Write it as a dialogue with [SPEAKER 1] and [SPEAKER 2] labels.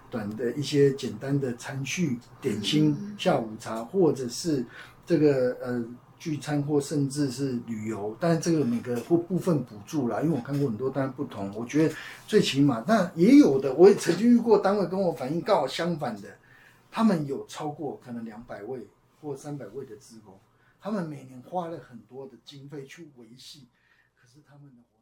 [SPEAKER 1] 短的一些简单的餐叙、点心、下午茶，或者是这个聚餐或甚至是旅游，但是这个每个或部分补助啦，因为我看过很多当然不同，我觉得最起码，那也有的，我也曾经遇过单位跟我反映刚好相反的，他们有超过可能200位或300位的志工，他们每年花了很多的经费去维系，可是他们的